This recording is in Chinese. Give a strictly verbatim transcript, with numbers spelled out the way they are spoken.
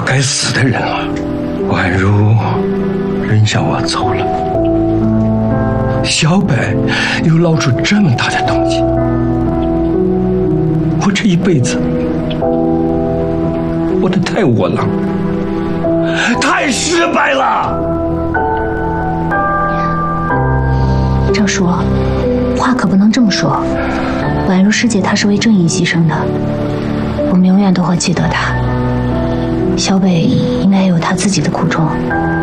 该死的人了。宛如扔下我走了，小北又闹出这么大的动静，我这一辈子活得太窝囊，太失败了。 张叔，话可不能这么说。宛如师姐她是为正义牺牲的，我们永远都会记得她。小北应该有他自己的苦衷。